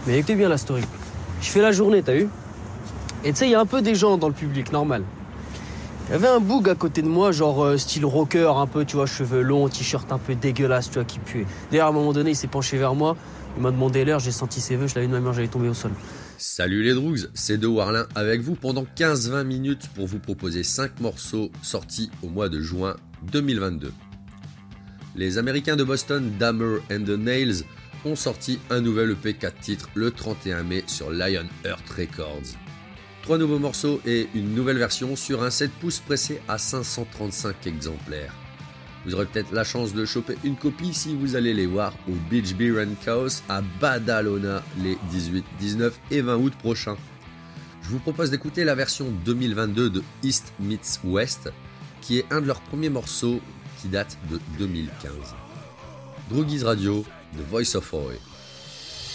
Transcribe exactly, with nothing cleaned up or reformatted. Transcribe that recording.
Mais écoutez bien la story. Je fais la journée, t'as vu? Et tu sais, il y a un peu des gens dans le public, normal. Il y avait un boug à côté de moi, genre euh, style rocker, un peu, tu vois, cheveux longs, t-shirt un peu dégueulasse, tu vois, qui puait. D'ailleurs, à un moment donné, il s'est penché vers moi, il m'a demandé l'heure, j'ai senti ses vœux, je l'avais de ma main, j'allais tomber au sol. Salut les Droogs, c'est De Warlin avec vous pendant quinze à vingt minutes pour vous proposer cinq morceaux sortis au mois de juin deux mille vingt-deux. Les Américains de Boston, Dahmer and the Nails, ont sorti un nouvel E P quatre titres le trente et un mai sur Lionheart Records. Trois nouveaux morceaux et une nouvelle version sur un sept pouces pressé à cinq cent trente-cinq exemplaires. Vous aurez peut-être la chance de choper une copie si vous allez les voir au Beach Beer and Chaos à Badalona les dix-huit, dix-neuf et vingt août prochains. Je vous propose d'écouter la version deux mille vingt-deux de East Meets West, qui est un de leurs premiers morceaux qui date de deux mille quinze. Droogies Radio, The Voice of Oi.